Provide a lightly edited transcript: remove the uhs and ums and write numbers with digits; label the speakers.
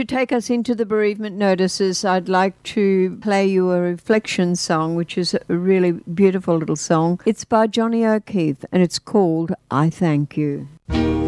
Speaker 1: to take us into the bereavement notices, I'd like to play you a reflection song, which is a really beautiful little song. It's by Johnny O'Keefe, and it's called I Thank You.